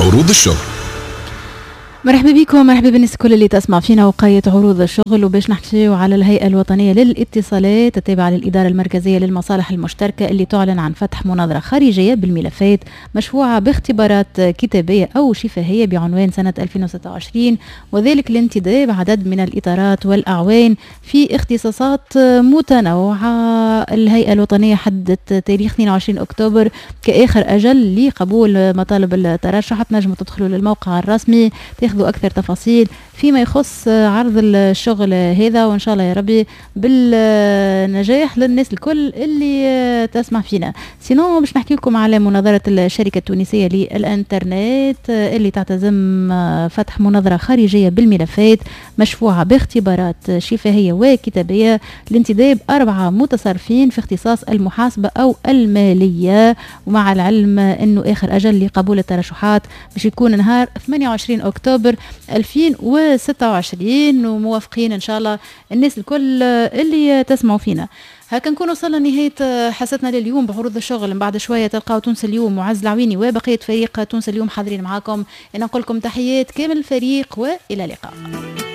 عروض الشغل. مرحبا بكم، مرحبا بالناس الكل اللي تسمع فينا وقاية عروض الشغل، وباش نحكيو على الهيئة الوطنية للاتصالات التابعة للإدارة المركزية للمصالح المشتركة اللي تعلن عن فتح مناظرة خارجية بالملفات مشروعة باختبارات كتابية أو شفهية بعنوان سنة 2026، وذلك لانتداب عدد من الإطارات والأعوان في اختصاصات متنوعة. الهيئة الوطنية حددت تاريخ 22 أكتوبر كآخر أجل لقبول مطالب الترشح. تنجموا تدخلوا للموقع الرسمي تاخذوا أكثر تفاصيل فيما يخص عرض الشغل هذا، وإن شاء الله يا ربي بالنجاح للناس الكل اللي تسمع فينا. سينو باش نحكي لكم على مناظرة الشركة التونسية للإنترنت اللي تعتزم فتح مناظرة خارجية بالملفات مشفوعة باختبارات شفهية وكتابية لانتداب 4 متصرفين في اختصاص المحاسبة أو المالية، ومع العلم أنه آخر أجل لقبول الترشحات باش يكون نهار 28 أكتوبر 2026، وموافقين إن شاء الله الناس الكل اللي تسمعوا فينا. هكا نكون وصلنا لنهاية حصتنا لليوم بعروض الشغل. من بعد شوية تلقاو تونس اليوم معز العويني وبقية فريق تونس اليوم حاضرين معاكم. أنا نقول لكم تحيات كامل الفريق وإلى اللقاء.